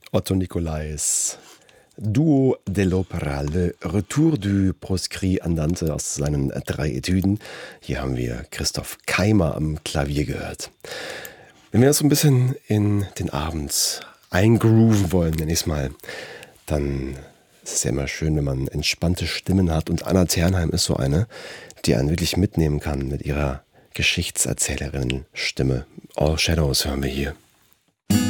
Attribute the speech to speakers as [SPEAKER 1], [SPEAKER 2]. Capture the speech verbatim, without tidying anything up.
[SPEAKER 1] Otto Nicolais, Duo dell'Opera, Le Retour du Proscrit Andante aus seinen drei Etüden. Hier haben wir Christoph Keimer am Klavier gehört. Wenn wir das so ein bisschen in den Abend eingrooven wollen, nenne ich es mal, dann ist es ja immer schön, wenn man entspannte Stimmen hat. Und Anna Ternheim ist so eine, die einen wirklich mitnehmen kann mit ihrer Geschichtserzählerinnen-Stimme. All Shadows hören wir hier.